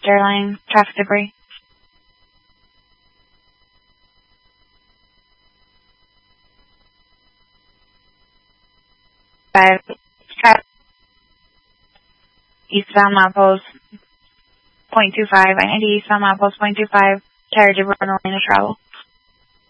airline traffic debris. 5, eastbound milepost 0.25, I need eastbound milepost 0.25, carriage over on the lane of travel.